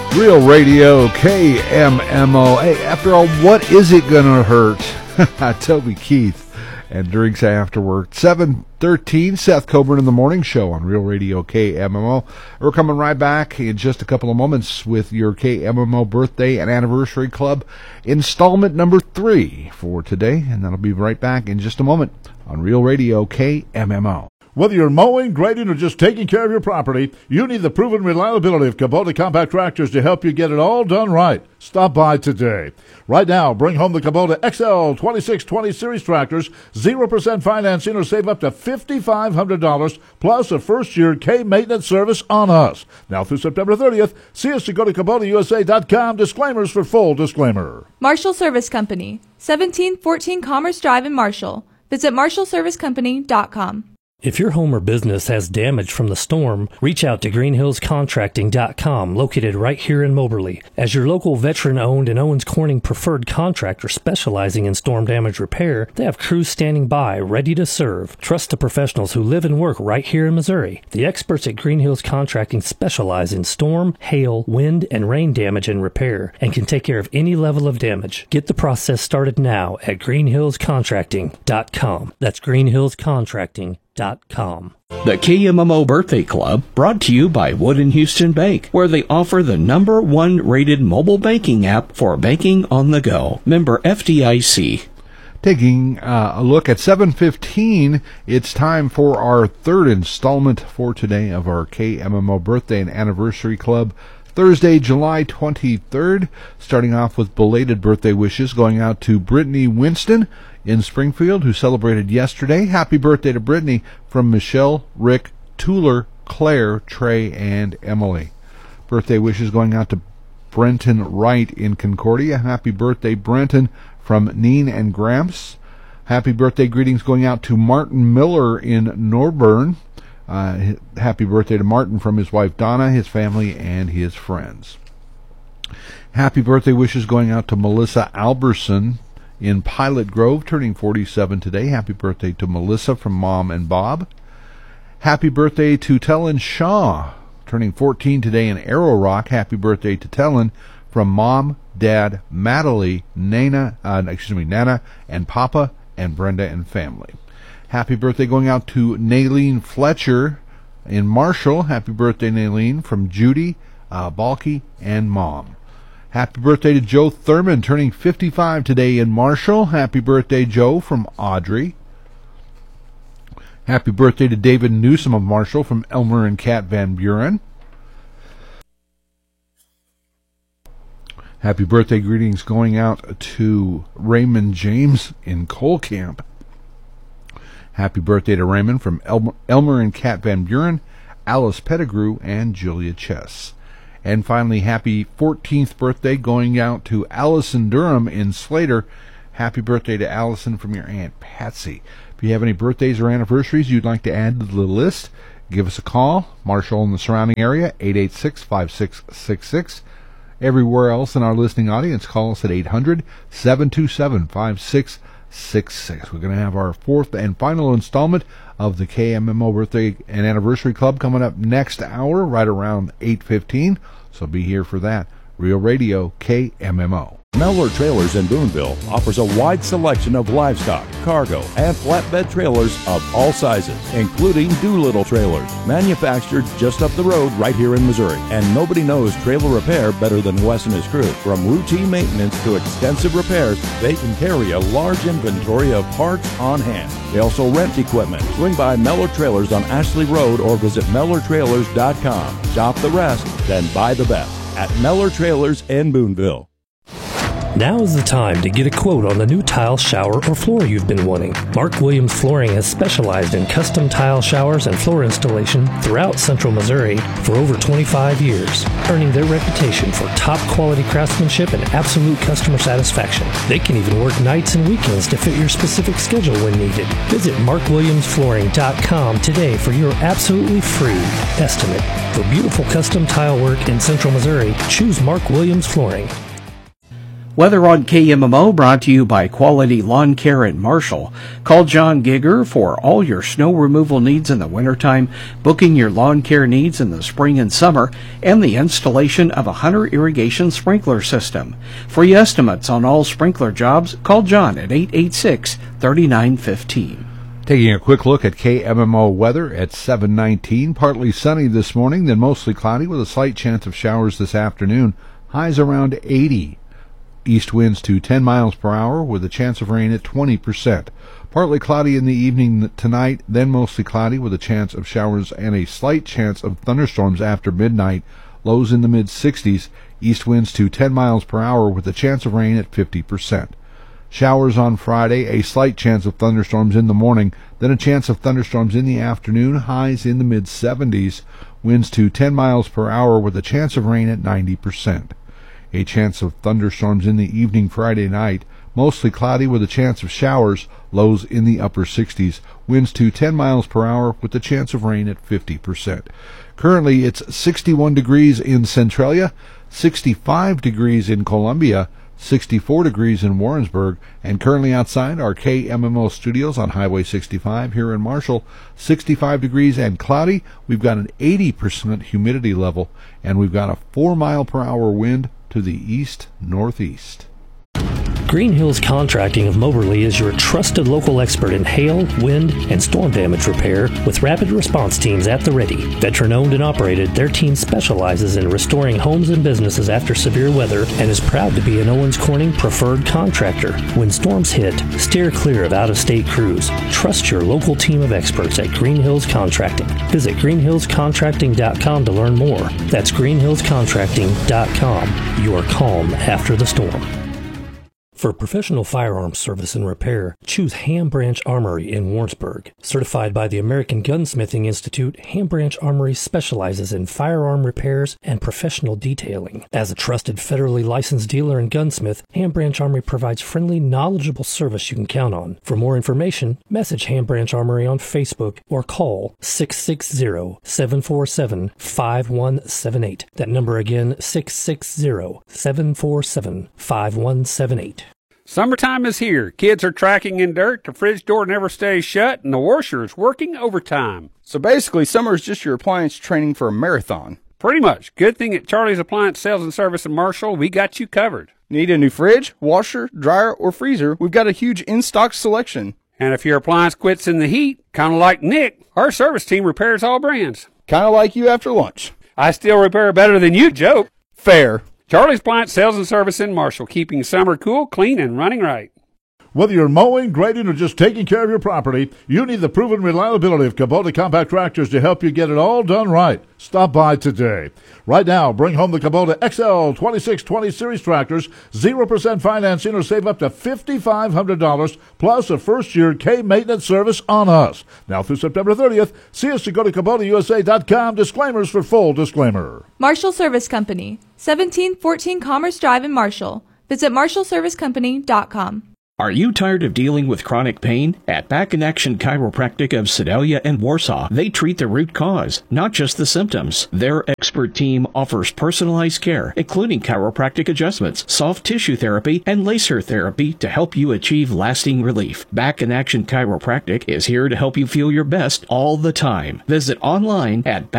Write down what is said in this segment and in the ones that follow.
Real Radio KMMO. Hey, after all, what is it gonna hurt? Toby Keith and Drinks After Work. 7:13, Seth Coburn in the Morning Show on Real Radio KMMO. We're coming right back in just a couple of moments with your KMMO Birthday and Anniversary Club installment number 3 for today, and that'll be right back in just a moment on Real Radio KMMO. Whether you're mowing, grading, or just taking care of your property, you need the proven reliability of Kubota compact tractors to help you get it all done right. Stop by today. Right now, bring home the Kubota XL 2620 Series tractors, 0% financing, or save up to $5,500, plus a first-year K-maintenance service on us. Now through September 30th, see us to go to KubotaUSA.com. Disclaimers for full disclaimer. Marshall Service Company, 1714 Commerce Drive in Marshall. Visit MarshallServiceCompany.com. If your home or business has damage from the storm, reach out to GreenHillsContracting.com, located right here in Moberly. As your local veteran-owned and Owens Corning preferred contractor specializing in storm damage repair, they have crews standing by, ready to serve. Trust the professionals who live and work right here in Missouri. The experts at Green Hills Contracting specialize in storm, hail, wind, and rain damage and repair, and can take care of any level of damage. Get the process started now at GreenHillsContracting.com. That's GreenHillsContracting.com. The KMMO Birthday Club, brought to you by Wood & Houston Bank, where they offer the #1 rated mobile banking app for banking on the go. Member FDIC. Taking a look at 7:15, it's time for our third installment for today of our KMMO Birthday and Anniversary Club. Thursday, July 23rd, starting off with belated birthday wishes going out to Brittany Winston in Springfield, who celebrated yesterday. Happy birthday to Brittany from Michelle, Rick, Tuller, Claire, Trey, and Emily. Birthday wishes going out to Brenton Wright in Concordia. Happy birthday, Brenton, from Neen and Gramps. Happy birthday greetings going out to Martin Miller in Norburn. Happy birthday to Martin from his wife Donna, his family, and his friends. Happy birthday wishes going out to Melissa Alberson in Pilot Grove, turning 47 today. Happy birthday to Melissa from Mom and Bob. Happy birthday to Tellin Shaw, turning 14 today in Arrow Rock. Happy birthday to Tellin from Mom, Dad, Nana, and Papa, and Brenda and family. Happy birthday going out to Naylene Fletcher in Marshall. Happy birthday, Naylene, from Judy, Balky, and Mom. Happy birthday to Joe Thurman, turning 55 today in Marshall. Happy birthday, Joe, from Audrey. Happy birthday to David Newsom of Marshall from Elmer and Kat Van Buren. Happy birthday greetings going out to Raymond James in Cole Camp. Happy birthday to Raymond from Elmer and Kat Van Buren, Alice Pettigrew, and Julia Chess. And finally, happy 14th birthday going out to Allison Durham in Slater. Happy birthday to Allison from your Aunt Patsy. If you have any birthdays or anniversaries you'd like to add to the list, give us a call. Marshall and the surrounding area, 886-5666. Everywhere else in our listening audience, call us at 800-727-5666. We're going to have our fourth and final installment of the KMMO Birthday and Anniversary Club coming up next hour, right around 8:15. So be here for that. Real Radio KMMO. Mellor Trailers in Boonville offers a wide selection of livestock, cargo, and flatbed trailers of all sizes, including Doolittle trailers, manufactured just up the road right here in Missouri. And nobody knows trailer repair better than Wes and his crew. From routine maintenance to extensive repairs, they can carry a large inventory of parts on hand. They also rent equipment. Swing by Mellor Trailers on Ashley Road or visit MellorTrailers.com. Shop the rest, then buy the best at Mellor Trailers in Boonville. Now is the time to get a quote on the new tile, shower, or floor you've been wanting. Mark Williams Flooring has specialized in custom tile showers and floor installation throughout Central Missouri for over 25 years, earning their reputation for top-quality craftsmanship and absolute customer satisfaction. They can even work nights and weekends to fit your specific schedule when needed. Visit MarkWilliamsFlooring.com today for your absolutely free estimate. For beautiful custom tile work in Central Missouri, choose Mark Williams Flooring. Weather on KMMO brought to you by Quality Lawn Care in Marshall. Call John Gigger for all your snow removal needs in the wintertime, booking your lawn care needs in the spring and summer, and the installation of a Hunter irrigation sprinkler system. Free estimates on all sprinkler jobs, call John at 886-3915. Taking a quick look at KMMO weather at 7:19. Partly sunny this morning, then mostly cloudy with a slight chance of showers this afternoon. Highs around 80. East winds to 10 miles per hour with a chance of rain at 20%. Partly cloudy in the evening tonight, then mostly cloudy with a chance of showers and a slight chance of thunderstorms after midnight. Lows in the mid-60s. East winds to 10 miles per hour with a chance of rain at 50%. Showers on Friday, a slight chance of thunderstorms in the morning, then a chance of thunderstorms in the afternoon. Highs in the mid-70s. Winds to 10 miles per hour with a chance of rain at 90%. A chance of thunderstorms in the evening Friday night, mostly cloudy with a chance of showers, lows in the upper 60s, winds to 10 miles per hour with a chance of rain at 50%. Currently, it's 61 degrees in Centralia, 65 degrees in Columbia, 64 degrees in Warrensburg, and currently outside our KMMO studios on Highway 65 here in Marshall, 65 degrees and cloudy. We've got an 80% humidity level, and we've got a 4-mile-per-hour wind to the east-northeast. Green Hills Contracting of Moberly is your trusted local expert in hail, wind, and storm damage repair with rapid response teams at the ready. Veteran-owned and operated, their team specializes in restoring homes and businesses after severe weather and is proud to be an Owens Corning preferred contractor. When storms hit, steer clear of out-of-state crews. Trust your local team of experts at Green Hills Contracting. Visit greenhillscontracting.com to learn more. That's greenhillscontracting.com. Your calm after the storm. For professional firearms service and repair, choose Ham Branch Armory in Warrensburg. Certified by the American Gunsmithing Institute, Ham Branch Armory specializes in firearm repairs and professional detailing. As a trusted federally licensed dealer and gunsmith, Ham Branch Armory provides friendly, knowledgeable service you can count on. For more information, message Ham Branch Armory on Facebook or call 660-747-5178. That number again, 660-747-5178. Summertime is here. Kids are tracking in dirt, the fridge door never stays shut, and the washer is working overtime. So basically, summer is just your appliance training for a marathon. Pretty much. Good thing at Charlie's Appliance Sales and Service in Marshall, we got you covered. Need a new fridge, washer, dryer, or freezer? We've got a huge in-stock selection. And if your appliance quits in the heat, kind of like Nick, our service team repairs all brands. Kind of like you after lunch. I still repair better than you, Joe. Fair. Charlie's Appliance Sales and Service in Marshall, keeping summer cool, clean, and running right. Whether you're mowing, grading, or just taking care of your property, you need the proven reliability of Kubota compact tractors to help you get it all done right. Stop by today. Right now, bring home the Kubota XL 2620 Series tractors, 0% financing, or save up to $5,500, plus a first-year K-maintenance service on us. Now through September 30th, see us to go to KubotaUSA.com. Disclaimers for full disclaimer. Marshall Service Company, 1714 Commerce Drive in Marshall. Visit marshallservicecompany.com. Are you tired of dealing with chronic pain? At Back in Action Chiropractic of Sedalia and Warsaw, they treat the root cause, not just the symptoms. Their expert team offers personalized care, including chiropractic adjustments, soft tissue therapy, and laser therapy to help you achieve lasting relief. Back in Action Chiropractic is here to help you feel your best all the time. Visit online at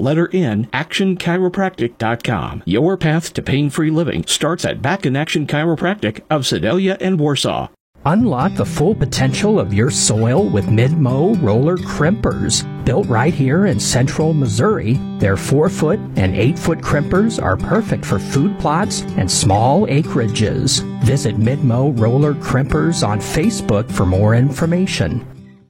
actionchiropractic.com. Your path to pain-free living starts at Back in Action Chiropractic of Sedalia and Warsaw. Unlock the full potential of your soil with Mid-Mow roller crimpers. Built right here in central Missouri, their 4-foot and 8-foot crimpers are perfect for food plots and small acreages. Visit Mid-Mow roller crimpers on Facebook for more information.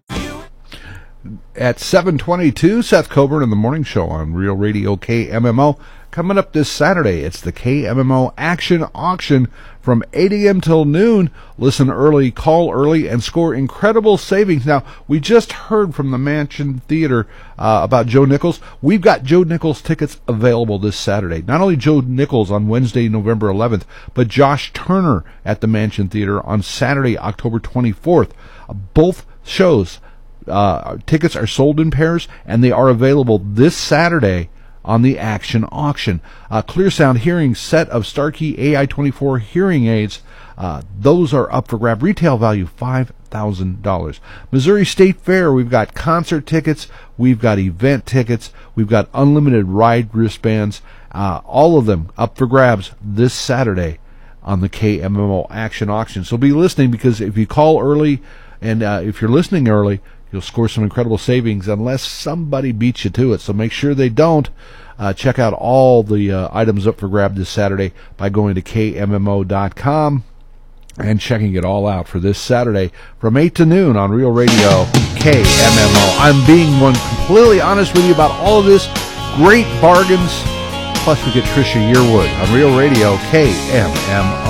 At 7:22, Seth Coburn in the Morning Show on Real Radio KMMO. Coming up this Saturday, it's the KMMO Action Auction from 8 a.m. till noon. Listen early, call early, and score incredible savings. Now, we just heard from the Mansion Theater about Joe Nichols. We've got Joe Nichols tickets available this Saturday. Not only Joe Nichols on Wednesday, November 11th, but Josh Turner at the Mansion Theater on Saturday, October 24th. Both shows, tickets are sold in pairs, and they are available this Saturday on the Action Auction. Clear Sound Hearing set of Starkey AI-24 hearing aids. Those are up for grab. Retail value $5,000. Missouri State Fair, we've got concert tickets, we've got event tickets, we've got unlimited ride wristbands. All of them up for grabs this Saturday on the KMMO Action Auction. So be listening, because if you call early and if you're listening early, you'll score some incredible savings unless somebody beats you to it. So make sure they don't. Check out all the items up for grab this Saturday by going to KMMO.com and checking it all out for this Saturday from 8 to noon on Real Radio KMMO. I'm being completely honest with you about all of this. Great bargains. Plus we get Trisha Yearwood on Real Radio KMMO.